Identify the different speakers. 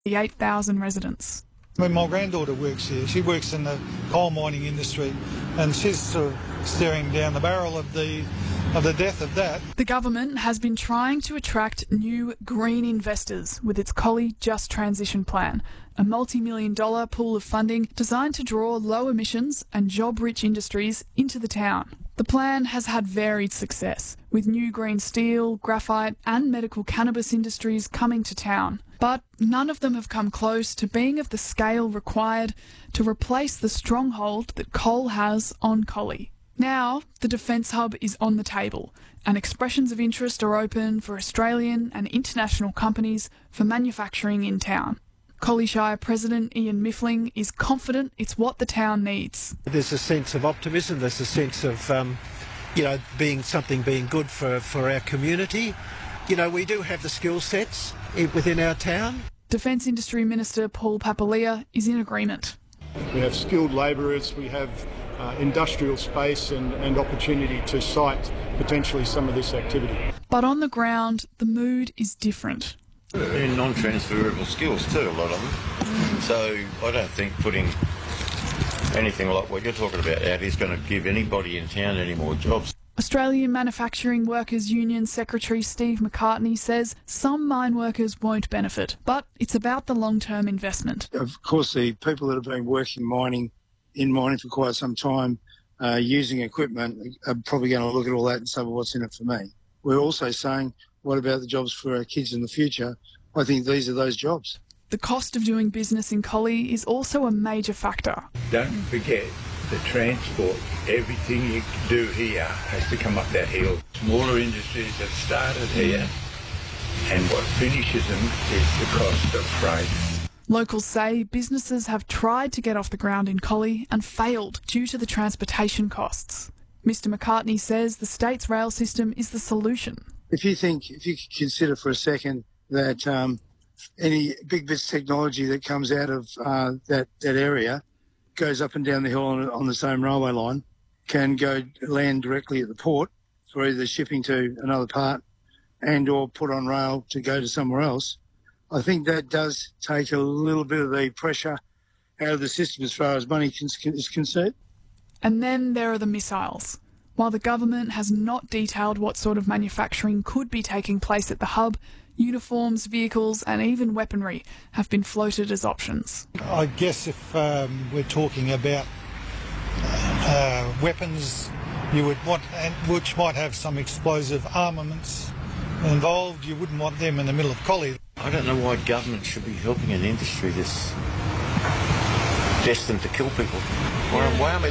Speaker 1: the 8,000 residents.
Speaker 2: When my granddaughter works here, she works in the coal mining industry, and she's sort of staring down the barrel of the death of that.
Speaker 1: The government has been trying to attract new green investors with its Collie Just Transition Plan, a multi-million-dollar pool of funding designed to draw low emissions and job-rich industries into the town. The plan has had varied success, with new green steel, graphite and medical cannabis industries coming to town. But none of them have come close to being of the scale required to replace the stronghold that coal has on Collie. Now, the Defence Hub is on the table, and expressions of interest are open for Australian and international companies for manufacturing in town. Collie Shire President Ian Miffling is confident it's what the town needs.
Speaker 3: There's a sense of optimism, there's a sense of, being good for our community. We do have the skill sets within our town.
Speaker 1: Defence Industry Minister Paul Papalia is in agreement.
Speaker 4: We have skilled labourers, we have industrial space and opportunity to site potentially some of this activity.
Speaker 1: But on the ground, the mood is different.
Speaker 5: They're non-transferable skills too, a lot of them. So I don't think putting anything like what you're talking about out is going to give anybody in town any more jobs.
Speaker 1: Australian Manufacturing Workers Union Secretary Steve McCartney says some mine workers won't benefit, but it's about the long-term investment.
Speaker 6: Of course, the people that have been working in mining for quite some time, using equipment, are probably going to look at all that and say, well, what's in it for me? We're also saying, what about the jobs for our kids in the future? I think these are those jobs.
Speaker 1: The cost of doing business in Collie is also a major factor.
Speaker 7: Don't forget the transport. Everything you do here has to come up that hill. Smaller industries have started here, and what finishes them is the cost of freight.
Speaker 1: Locals say businesses have tried to get off the ground in Collie and failed due to the transportation costs. Mr McCartney says the state's rail system is the solution.
Speaker 6: If you consider for a second that any big bits of technology that comes out of that area goes up and down the hill on the same railway line, can go land directly at the port for either shipping to another part and or put on rail to go to somewhere else, I think that does take a little bit of the pressure out of the system as far as money is concerned.
Speaker 1: And then there are the missiles. While the government has not detailed what sort of manufacturing could be taking place at the hub, uniforms, vehicles and even weaponry have been floated as options.
Speaker 2: I guess if we're talking about weapons you would want, which might have some explosive armaments involved, you wouldn't want them in the middle of Collie.
Speaker 5: I don't know why government should be helping an industry that's destined to kill people. Why am I